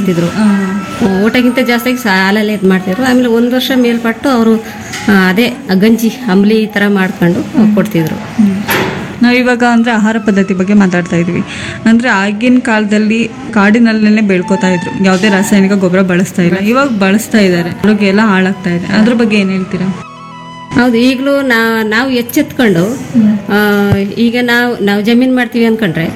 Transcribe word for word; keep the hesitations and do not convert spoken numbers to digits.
ಬಳಸ್ತಿದ್ರು. ಊಟಕ್ಕಿಂತ ಜಾಸ್ತಿಯಾಗಿ ಸಾಲಲ್ಲೇ ಇದು ಮಾಡ್ತಿದ್ರು. ಆಮೇಲೆ ಒಂದು ವರ್ಷ ಮೇಲ್ಪಟ್ಟು ಅವರು ಅದೇ ಗಂಜಿ ಅಂಬ್ಲಿ ಈ ಥರ ಮಾಡ್ಕೊಂಡು ಕೊಡ್ತಿದ್ರು. ನಾವಿವಾಗ ಅಂದರೆ ಆಹಾರ ಪದ್ಧತಿ ಬಗ್ಗೆ ಮಾತಾಡ್ತಾ ಇದ್ವಿ. ಅಂದರೆ ಆಗಿನ ಕಾಲದಲ್ಲಿ ಕಾಡಿನಲ್ಲೇ ಬೆಳ್ಕೋತಾ ಇದ್ರು, ಯಾವುದೇ ರಾಸಾಯನಿಕ ಗೊಬ್ಬರ ಬಳಸ್ತಾ ಇಲ್ಲ. ಇವಾಗ ಬಳಸ್ತಾ ಇದ್ದಾರೆ, ಆರೋಗ್ಯ ಎಲ್ಲ ಹಾಳಾಗ್ತಾ ಇದೆ. ಅದ್ರ ಬಗ್ಗೆ ಏನು ಹೇಳ್ತೀರಾ? ಹೌದು, ಈಗಲೂ ನಾ ನಾವು ಎಚ್ಚೆತ್ಕೊಂಡು ಈಗ ನಾವು ನಾವು ಜಮೀನು ಮಾಡ್ತೀವಿ ಅಂದ್ಕೊಂಡ್ರೆ